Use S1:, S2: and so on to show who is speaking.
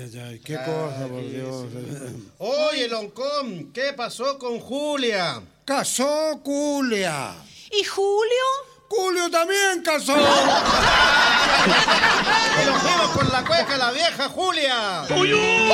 S1: ¿Qué cosa, por Dios?
S2: Oye, Loncón, ¿qué pasó con Julia?
S1: Casó Julia.
S3: ¿Y Julio?
S1: Julio también casó.
S2: ¡Y nos fuimos por la cueca la vieja Julia!